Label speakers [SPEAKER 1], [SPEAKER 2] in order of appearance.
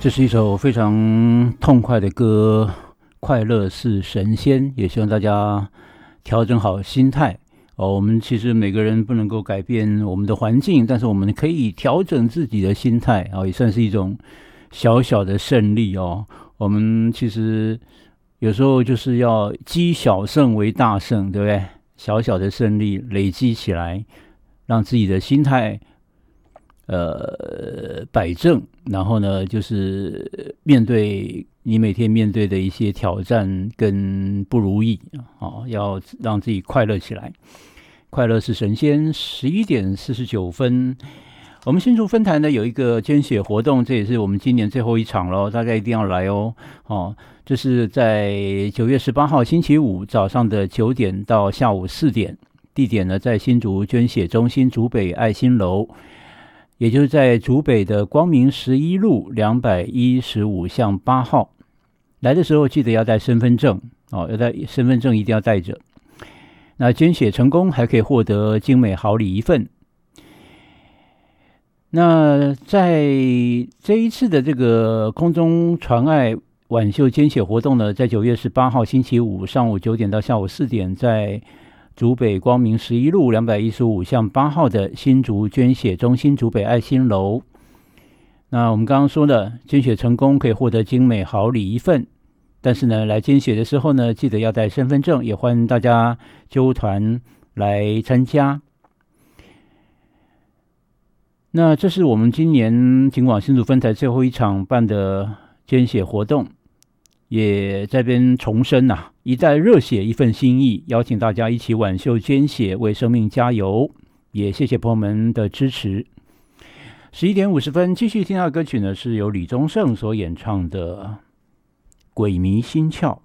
[SPEAKER 1] 这是一首非常痛快的歌，快乐是神仙，也希望大家调整好心态。我们其实每个人不能够改变我们的环境，但是我们可以调整自己的心态，也算是一种小小的胜利哦。我们其实有时候就是要积小胜为大胜，对不对？小小的胜利累积起来，让自己的心态摆正，然后呢，就是面对你每天面对的一些挑战跟不如意要让自己快乐起来。快乐是神仙，11:49，我们新竹分坛呢有一个捐血活动，这也是我们今年最后一场咯，大家一定要来哦。这是在9月18号星期五早上的9点到下午4点，地点呢在新竹捐血中心竹北爱心楼。也就是在竹北的光明11路215巷8号，来的时候记得要带身份证要带身份证，一定要带着。那捐血成功还可以获得精美好礼一份。那在这一次的这个空中传爱挽袖捐血活动呢，在9月18号星期五上午9点到下午4点，在竹北光明11路215巷8号的新竹捐血中心竹北爱心楼。那我们刚刚说的，捐血成功可以获得精美好礼一份，但是呢，来捐血的时候呢，记得要带身份证，也欢迎大家揪团来参加。那这是我们今年警广新竹分台最后一场办的捐血活动，也在这边重申一袋热血一份心意，邀请大家一起挽袖捐血，为生命加油。也谢谢朋友们的支持。11:50，继续听到的歌曲呢，是由李宗盛所演唱的《鬼迷心窍》。